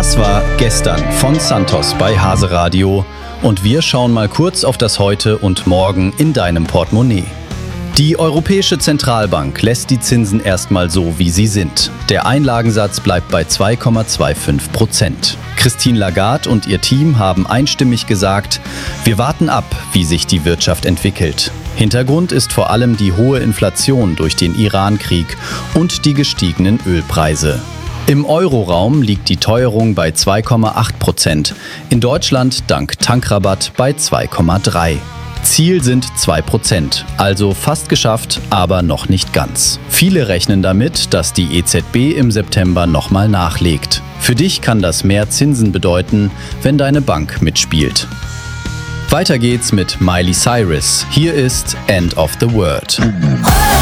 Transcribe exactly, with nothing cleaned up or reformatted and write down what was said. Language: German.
Das war gestern von Santos bei Hase Radio und wir schauen mal kurz auf das Heute und Morgen in deinem Portemonnaie. Die Europäische Zentralbank lässt die Zinsen erstmal so, wie sie sind. Der Einlagensatz bleibt bei zwei Komma fünfundzwanzig Prozent. Christine Lagarde und ihr Team haben einstimmig gesagt, wir warten ab, wie sich die Wirtschaft entwickelt. Hintergrund ist vor allem die hohe Inflation durch den Iran-Krieg und die gestiegenen Ölpreise. Im Euroraum liegt die Teuerung bei zwei Komma acht Prozent, in Deutschland dank Tankrabatt bei zwei Komma drei. Ziel sind zwei Prozent, also fast geschafft, aber noch nicht ganz. Viele rechnen damit, dass die E Z B im September nochmal nachlegt. Für dich kann das mehr Zinsen bedeuten, wenn deine Bank mitspielt. Weiter geht's mit Miley Cyrus. Hier ist End of the World.